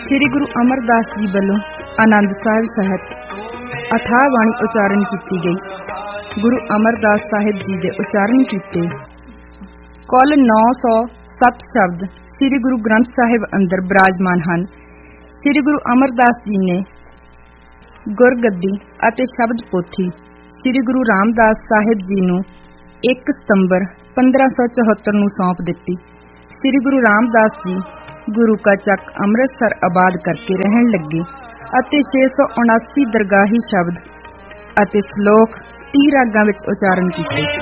ਸ੍ਰੀ ਗੁਰੂ ਅਮਰਦਾਸ ਜੀ ਵੱਲੋਂ ਆਨੰਦ ਸਾਹਿਬ ਸਹਿਤ ਅਥਾਹ ਬਾਣੀ ਉਚਾਰਨ ਕੀਤੀ ਗਈ। ਗੁਰੂ ਅਮਰਦਾਸ ਸਾਹਿਬ ਜੀ ਦੇ ਉਚਾਰਨ ਕੀਤੇ ਕੁੱਲ 907 ਸ਼ਬਦ ਸ੍ਰੀ ਗੁਰੂ ਗ੍ਰੰਥ ਸਾਹਿਬ ਅੰਦਰ ਬਿਰਾਜਮਾਨ ਹਨ। ਸ੍ਰੀ ਗੁਰੂ ਅਮਰਦਾਸ ਜੀ ਨੇ ਗੁਰਗੱਦੀ ਅਤੇ ਸ਼ਬਦ ਪੋਥੀ ਸ੍ਰੀ ਗੁਰੂ ਰਾਮਦਾਸ ਸਾਹਿਬ ਜੀ ਨੂੰ 1 ਸਤੰਬਰ 1574 ਨੂੰ ਸੌਂਪ ਦਿੱਤੀ। ਸ੍ਰੀ ਗੁਰੂ ਰਾਮਦਾਸ ਜੀ ਗੁਰੂ ਕਾ ਚੱਕ ਅੰਮ੍ਰਿਤਸਰ ਆਬਾਦ ਕਰਕੇ ਰਹਿਣ ਲੱਗੇ ਅਤੇ 679 ਦਰਗਾਹੀ ਸ਼ਬਦ ਅਤੇ ਸ਼ਲੋਕ 30 ਰਾਗਾਂ ਵਿੱਚ ਉਚਾਰਨ ਕੀਤੇ।